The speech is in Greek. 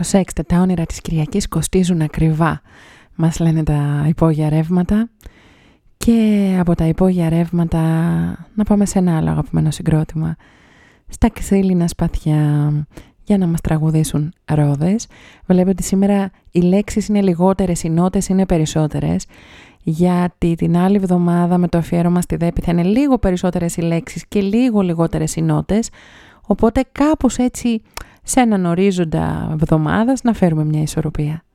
Προσέξτε, τα όνειρα της Κυριακής κοστίζουν ακριβά, μας λένε τα υπόγεια ρεύματα. Και από τα υπόγεια ρεύματα να πάμε σε ένα άλλο αγαπημένο συγκρότημα. Στα ξύλινα σπαθιά, για να μας τραγουδήσουν ρόδες. Βλέπω ότι σήμερα οι λέξεις είναι λιγότερες, οι νότες είναι περισσότερες, γιατί την άλλη εβδομάδα με το αφιέρωμα στη Δέπη θα είναι λίγο περισσότερες οι λέξεις και λίγο λιγότερες οι νότες, οπότε κάπως έτσι σε έναν ορίζοντα εβδομάδας να φέρουμε μια ισορροπία.